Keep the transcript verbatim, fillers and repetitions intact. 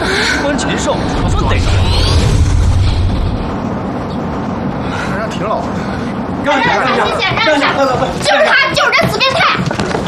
关禽兽，可算逮着了。 人家挺老实。 让一下，让一下，让一下，就是他，就是这死变态。